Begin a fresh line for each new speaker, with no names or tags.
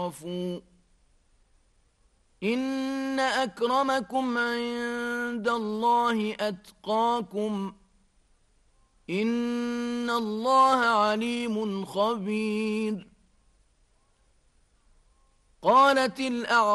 إن أكرمكم عند الله أتقاكم إن الله عليم خبير. قالت الأعراب